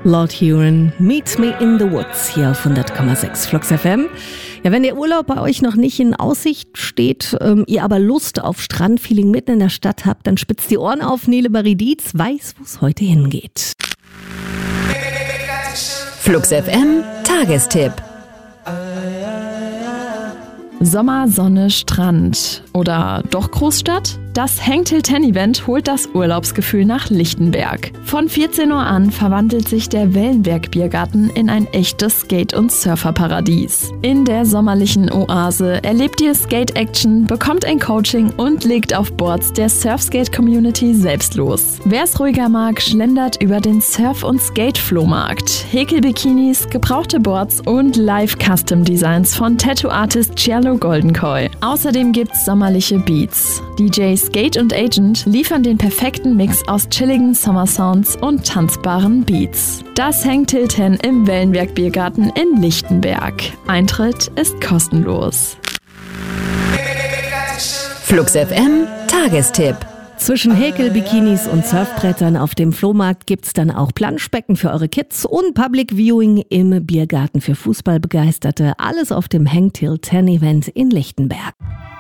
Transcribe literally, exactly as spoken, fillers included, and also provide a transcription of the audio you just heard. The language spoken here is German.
Lord Huron, Meet Me in the Woods, hier auf hundert Komma sechs Flux F M. Ja, wenn der Urlaub bei euch noch nicht in Aussicht steht, ähm, ihr aber Lust auf Strandfeeling mitten in der Stadt habt, dann spitzt die Ohren auf. Nele Marie Dietz weiß, wo es heute hingeht. Flux F M Tagestipp. Sommer, Sonne, Strand oder doch Großstadt? Das Hang Till Ten Event holt das Urlaubsgefühl nach Lichtenberg. Von vierzehn Uhr an verwandelt sich der Wellenberg Biergarten in ein echtes Skate- und Surferparadies. In der sommerlichen Oase erlebt ihr Skate-Action, bekommt ein Coaching und legt auf Boards der Surfskate-Community selbst los. Wer es ruhiger mag, schlendert über den Surf- und Skate-Flohmarkt. Häkelbikinis, gebrauchte Boards und Live-Custom-Designs von Tattoo-Artist Cielo Goldenkoi. Außerdem gibt's sommerliche Beats. D Js Skate und Agent liefern den perfekten Mix aus chilligen Summer-Sounds und tanzbaren Beats. Das Hang Till Ten im Wellenberg Biergarten in Lichtenberg. Eintritt ist kostenlos. Flux F M Tagestipp. Zwischen Häkelbikinis und Surfbrettern auf dem Flohmarkt gibt's dann auch Planschbecken für eure Kids und Public Viewing im Biergarten für Fußballbegeisterte. Alles auf dem Hang Till Ten Event in Lichtenberg.